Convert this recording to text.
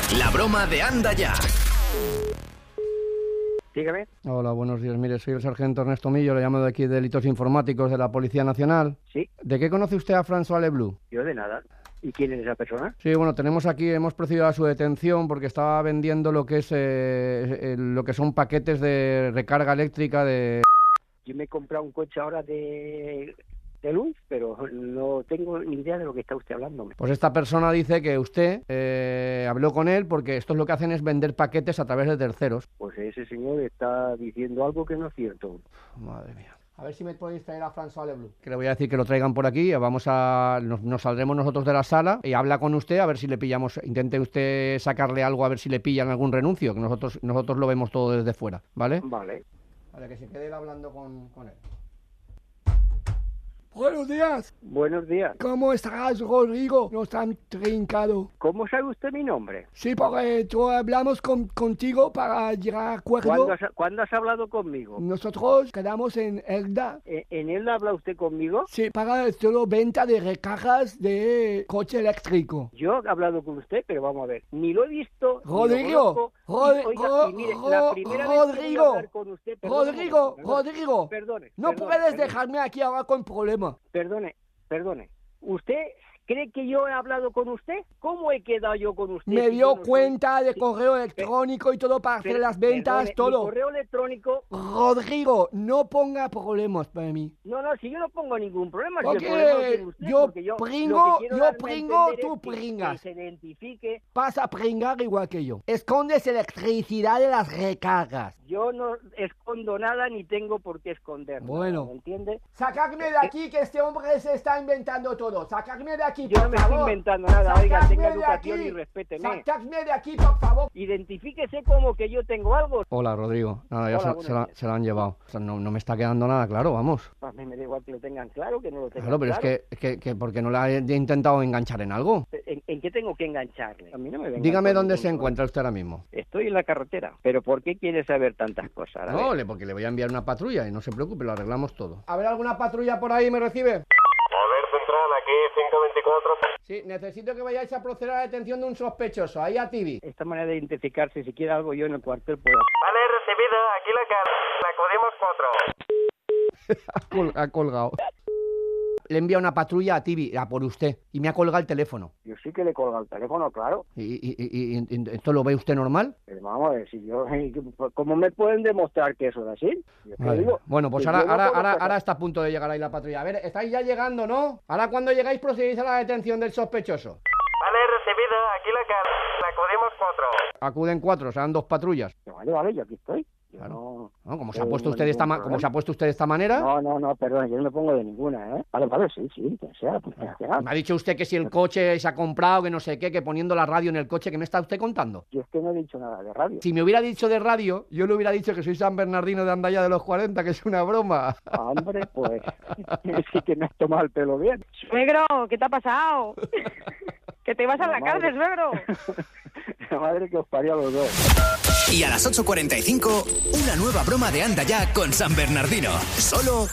La broma de Anda Ya. Dígame. Hola, buenos días. Mire, soy el sargento Ernesto Millo, le llamo de aquí de Delitos Informáticos de la Policía Nacional. Sí. ¿De qué conoce usted a François Leblou? Yo de nada. ¿Y quién es esa persona? Sí, bueno, tenemos aquí, hemos procedido a su detención porque estaba vendiendo lo que es lo que son paquetes de recarga eléctrica de... Yo me he comprado un coche ahora de luz, pero no tengo ni idea de lo que está usted hablando. Pues esta persona dice que usted habló con él porque estos lo que hacen es vender paquetes a través de terceros. Pues ese señor está diciendo algo que no es cierto. Madre mía. A ver si me podéis traer a François Leblou. Que le voy a decir que lo traigan por aquí. Nos saldremos nosotros de la sala y habla con usted a ver si le pillamos. Intente usted sacarle algo a ver si le pillan algún renuncio, que nosotros lo vemos todo desde fuera, ¿vale? Vale. Vale, que se quede él hablando con él. Buenos días. Buenos días. ¿Cómo estás, Rodrigo? Nos han trincado. ¿Cómo sabe usted mi nombre? Sí, porque tú hablamos contigo para llegar a acuerdo. ¿Cuándo has hablado conmigo? Nosotros quedamos en Elda. ¿En él habla usted conmigo? Sí, para solo venta de recargas de coche eléctrico. Yo he hablado con usted, pero vamos a ver. Ni lo he visto. Rodrigo. Rodrigo. Perdone. No puedes dejarme aquí ahora con problemas. Perdone. ¿Usted cree que yo he hablado con usted? ¿Cómo he quedado yo con usted? Me dio cuenta de correo electrónico y todo para hacer las ventas, todo. Mi correo electrónico... Rodrigo, no ponga problemas para mí. No, si yo no pongo ningún problema. Porque yo pringo, tú que pringas. se identifique. Vas a pringar igual que yo. Escondes electricidad de las recargas. Yo no escondo nada ni tengo por qué esconder. Bueno. ¿Me entiende? Sacadme de aquí que este hombre se está inventando todo. Sacadme de aquí, yo por favor. no me estoy inventando nada. Oiga, tenga educación y respéteme. Sacadme de aquí, por favor. Identifíquese como que yo tengo algo. Hola, Rodrigo. Nada, ya se la han llevado. O sea, no me está quedando nada claro, vamos. A mí me da igual que lo tengan claro, que no lo tengan claro. Pero claro. es que porque no la he intentado enganchar en algo. ¿En qué tengo que engancharle? A mí no me venga. Dígame dónde se encuentra usted ahora mismo. Estoy en la carretera. ¿Pero por qué quiere saber tantas cosas? No, porque le voy a enviar una patrulla y no se preocupe, lo arreglamos todo. A ver, ¿alguna patrulla por ahí me recibe? A ver, central, aquí 524. Sí, necesito que vayáis a proceder a la detención de un sospechoso, ahí a Tibi. Esta manera de identificarse, si quiere algo yo en el cuartel puedo... Vale, recibido, aquí la acudimos 4. Ha colgado. Le envía una patrulla a Tibi, a por usted, y me ha colgado el teléfono. Yo sí que le colgo el teléfono, claro. ¿Y esto lo ve usted normal? Pero vamos a ver, si yo... ¿Cómo me pueden demostrar que eso es así? Digo, bueno, pues ahora está a punto de llegar ahí la patrulla. A ver, estáis ya llegando, ¿no? Ahora cuando llegáis procedéis a la detención del sospechoso. Vale, recibido, aquí la acudimos 4. Acuden 4, serán 2 patrullas. Vale, yo aquí estoy. Claro. No, como se ha puesto usted de esta manera. No, perdón, yo no me pongo de ninguna, ¿eh? Vale, sí, que sea. Me ha dicho usted que si el coche se ha comprado, que no sé qué, que poniendo la radio en el coche, ¿qué me está usted contando? Yo es que no he dicho nada de radio. Si me hubiera dicho de radio, yo le hubiera dicho que soy San Bernardino de Anda Ya de los 40, que es una broma. Hombre, pues, sí que me has tomado el pelo bien. Suegro, ¿qué te ha pasado? Que te vas a la cárcel, suegro. La madre que os parió a los dos. Y a las 8:45, una nueva broma de Anda Ya con San Bernardino. Solo